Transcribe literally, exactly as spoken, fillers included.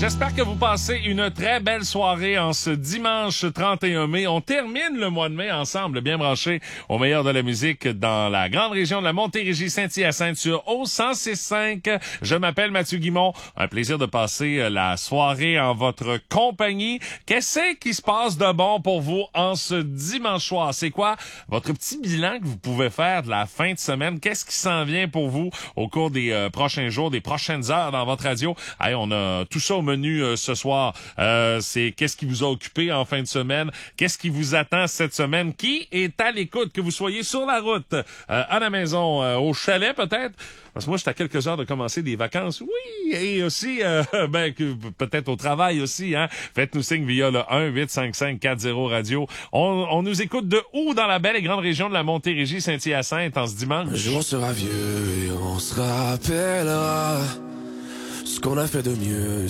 J'espère que vous passez une très belle soirée en ce dimanche trente et un mai. On termine le mois de mai ensemble, bien branchés au meilleur de la musique dans la grande région de la Montérégie-Saint-Hyacinthe sur O cent six cinq. Je m'appelle Mathieu Guimont. Un plaisir de passer la soirée en votre compagnie. Qu'est-ce qui se passe de bon pour vous en ce dimanche soir? C'est quoi votre petit bilan que vous pouvez faire de la fin de semaine? Qu'est-ce qui s'en vient pour vous au cours des euh, prochains jours, des prochaines heures dans votre radio? Hey, on a tout ça au menu euh, ce soir. Euh, c'est qu'est-ce qui vous a occupé en fin de semaine? Qu'est-ce qui vous attend cette semaine? Qui est à l'écoute? Que vous soyez sur la route, euh, à la maison, euh, au chalet peut-être? Parce que moi, j'étais à quelques heures de commencer des vacances. Oui, et aussi, euh, ben, que, peut-être au travail aussi, hein. Faites-nous signe via le un huit cinq cinq quatre zéro radio. On, on nous écoute de où dans la belle et grande région de la Montérégie-Saint-Hyacinthe en ce dimanche? Un jour on sera vieux et on se rappellera ce qu'on a fait de mieux